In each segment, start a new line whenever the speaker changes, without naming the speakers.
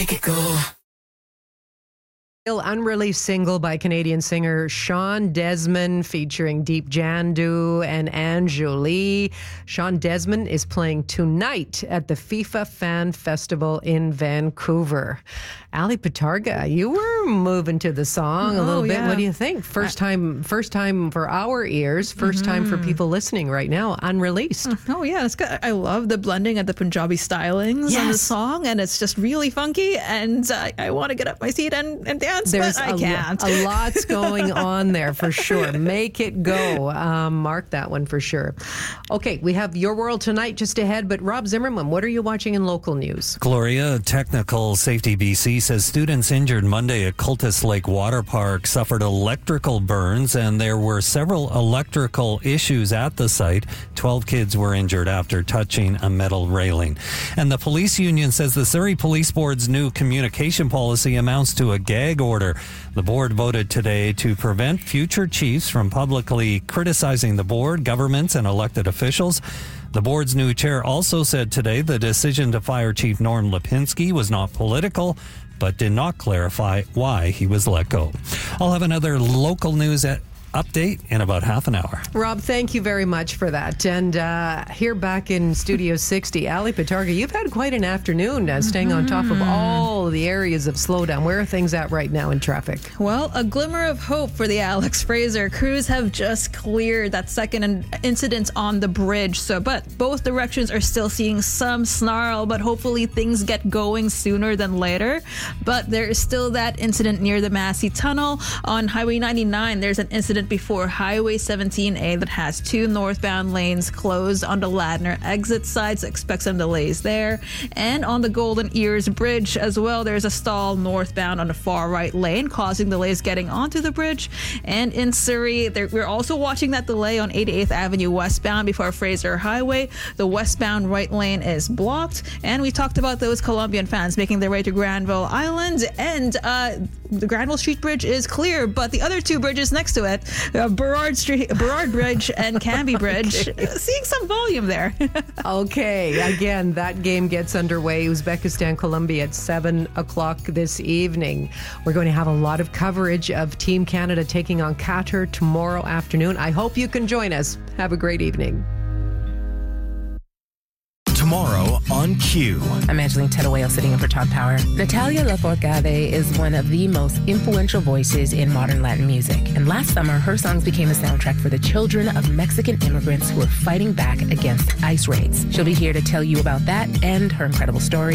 Make it go.
Unreleased single by Canadian singer Sean Desmond featuring Deep Jandu and Anjuli. Sean Desmond is playing tonight at the FIFA Fan Festival in Vancouver. Ali Pitarga, you were moving to the song a little bit. What do you think? First time for our ears, first time for people listening right now, unreleased.
Oh yeah, it's good. I love the blending of the Punjabi stylings on the song, and it's just really funky, and I want to get up my seat and dance, but I can't.
A lot's going on there for sure. Make it go. Mark that one for sure. Okay, we have Your World Tonight just ahead, but Rob Zimmerman, what are you watching in local news?
Gloria, Technical Safety BC says students injured Monday at Cultus Lake Water Park suffered electrical burns, and there were several electrical issues at the site. 12 kids were injured after touching a metal railing. And the police union says the Surrey Police Board's new communication policy amounts to a gag order. The board voted today to prevent future chiefs from publicly criticizing the board, governments, and elected officials. The board's new chair also said today the decision to fire Chief Norm Lipinski was not political, but did not clarify why he was let go. I'll have another local news update in about half an hour.
Rob, thank you very much for that. And here back in Studio 60, Ali Pitarga, you've had quite an afternoon staying on top of all the areas of slowdown. Where are things at right now in traffic?
Well, a glimmer of hope for the Alex Fraser. Crews have just cleared that second incident on the bridge. But both directions are still seeing some snarl, but hopefully things get going sooner than later. But there is still that incident near the Massey Tunnel. On Highway 99, there's an incident before Highway 17A that has two northbound lanes closed on the Ladner exit side, so expect some delays there. And on the Golden Ears Bridge as well, there's a stall northbound on the far right lane, causing delays getting onto the bridge. And in Surrey, we're also watching that delay on 88th Avenue westbound before Fraser Highway. The westbound right lane is blocked. And we talked about those Colombian fans making their way to Granville Island, and the Granville Street Bridge is clear, but the other two bridges next to it, Burrard Bridge and Canby Bridge, seeing some volume there.
Okay, again, that game gets underway. Uzbekistan, Colombia at 7 o'clock this evening. We're going to have a lot of coverage of Team Canada taking on Qatar tomorrow afternoon. I hope you can join us. Have a great evening.
Tomorrow on Q.
I'm Angeline Tettawale sitting in for Todd Power. Natalia Lafourcade is one of the most influential voices in modern Latin music. And last summer, her songs became the soundtrack for the children of Mexican immigrants who are fighting back against ICE raids. She'll be here to tell you about that and her incredible story.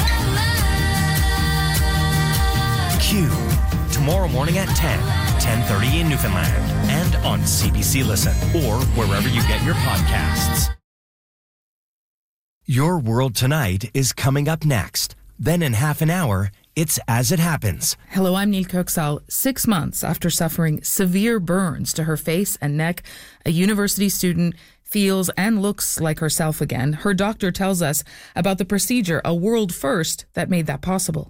Q. Tomorrow morning at 10:30 in Newfoundland. And on CBC Listen or wherever you get your podcasts. Your World Tonight is coming up next. Then in half an hour, it's As It Happens.
Hello, I'm Neil Kirksall. 6 months after suffering severe burns to her face and neck, a university student feels and looks like herself again. Her doctor tells us about the procedure, a world first that made that possible.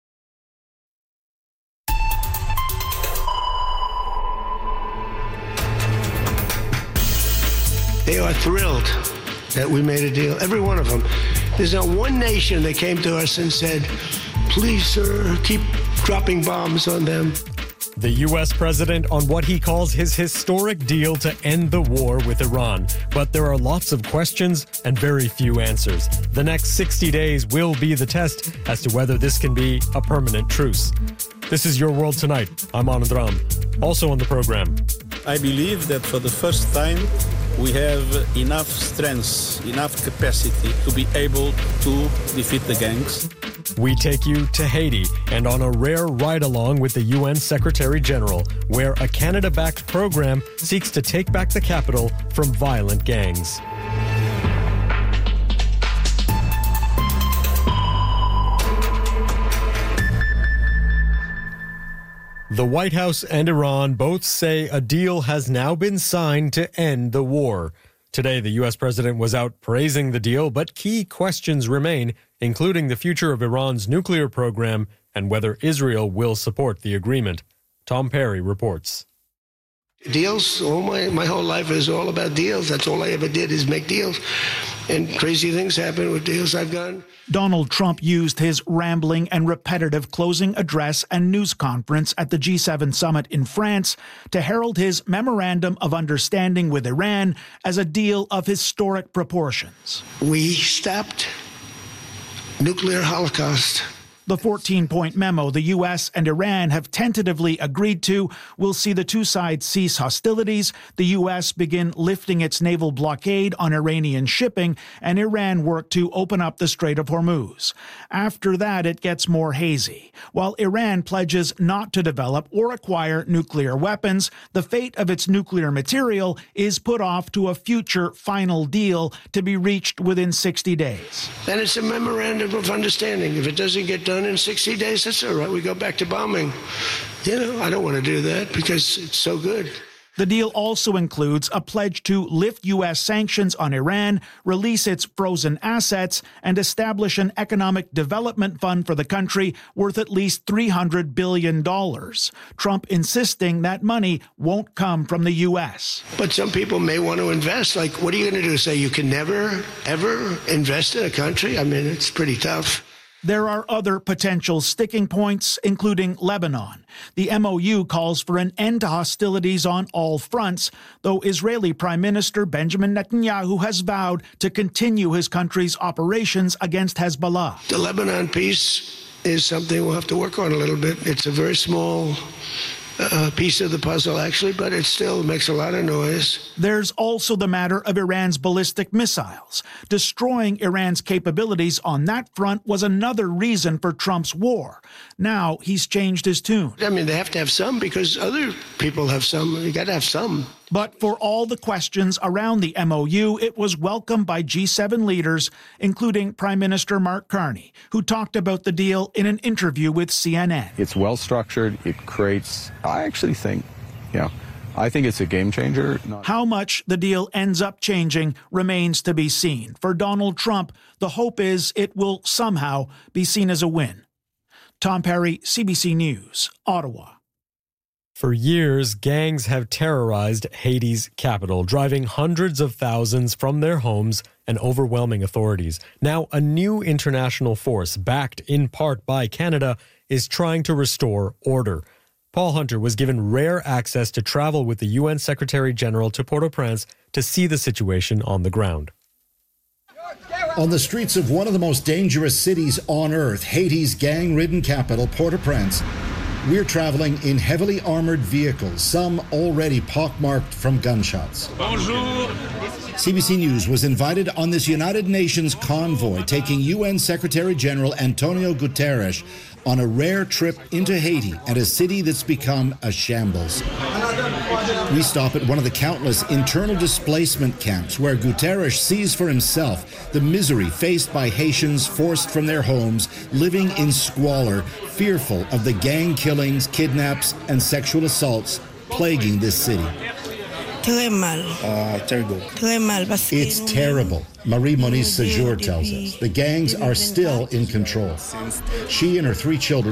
They are thrilled that we made a deal. Every one of them. There's not one nation that came to us and said, please, sir, keep dropping bombs on them.
The U.S. president on what he calls his historic deal to end the war with Iran. But there are lots of questions and very few answers. The next 60 days will be the test as to whether this can be a permanent truce. This is Your World Tonight. I'm Anand Ram. Also on the program.
I believe that for the first time, we have enough strength, enough capacity to be able to defeat the gangs.
We take you to Haiti and on a rare ride-along with the UN Secretary General, where a Canada-backed program seeks to take back the capital from violent gangs. The White House and Iran both say a deal has now been signed to end the war. Today, the U.S. president was out praising the deal, but key questions remain, including the future of Iran's nuclear program and whether Israel will support the agreement. Tom Perry reports.
Deals, my whole life is all about deals. That's all I ever did is make deals. And crazy things happen with deals I've done.
Donald Trump used his rambling and repetitive closing address and news conference at the G7 summit in France to herald his memorandum of understanding with Iran as a deal of historic proportions.
We stopped nuclear holocaust.
The 14-point memo the U.S. and Iran have tentatively agreed to will see the two sides cease hostilities, the U.S. begin lifting its naval blockade on Iranian shipping, and Iran work to open up the Strait of Hormuz. After that, it gets more hazy. While Iran pledges not to develop or acquire nuclear weapons, the fate of its nuclear material is put off to a future final deal to be reached within 60 days.
Then it's a memorandum of understanding. If it doesn't get done in 60 days, that's all right. We go back to bombing. I don't want to do that because it's so good.
The deal also includes a pledge to lift U.S. sanctions on Iran, release its frozen assets, and establish an economic development fund for the country worth at least $300 billion. Trump insisting that money won't come from the U.S.
But some people may want to invest. Like, what are you going to do? Say you can never, ever invest in a country? I mean, it's pretty tough.
There are other potential sticking points, including Lebanon. The MOU calls for an end to hostilities on all fronts, though Israeli Prime Minister Benjamin Netanyahu has vowed to continue his country's operations against Hezbollah.
The Lebanon piece is something we'll have to work on a little bit. It's a very small piece of the puzzle, actually, but it still makes a lot of noise.
There's also the matter of Iran's ballistic missiles. Destroying Iran's capabilities on that front was another reason for Trump's war. Now he's changed his tune.
I mean, they have to have some because other people have some. You got to have some.
But for all the questions around the MOU, it was welcomed by G7 leaders, including Prime Minister Mark Carney, who talked about the deal in an interview with CNN.
It's well structured. It creates, I actually think, I think it's a game changer.
How much the deal ends up changing remains to be seen. For Donald Trump, the hope is it will somehow be seen as a win. Tom Perry, CBC News, Ottawa.
For years, gangs have terrorized Haiti's capital, driving hundreds of thousands from their homes and overwhelming authorities. Now, a new international force, backed in part by Canada, is trying to restore order. Paul Hunter was given rare access to travel with the UN Secretary General to Port-au-Prince to see the situation on the ground.
On the streets of one of the most dangerous cities on earth, Haiti's gang-ridden capital, Port-au-Prince, we're traveling in heavily armored vehicles, some already pockmarked from gunshots.
Bonjour.
CBC News was invited on this United Nations convoy taking UN Secretary General Antonio Guterres on a rare trip into Haiti and a city that's become a shambles. We stop at one of the countless internal displacement camps where Guterres sees for himself the misery faced by Haitians forced from their homes, living in squalor, fearful of the gang killings, kidnaps, and sexual assaults plaguing this city.
Terrible.
It's terrible, Marie Moniz Sejour tells us. The gangs are still in control. She and her 3 children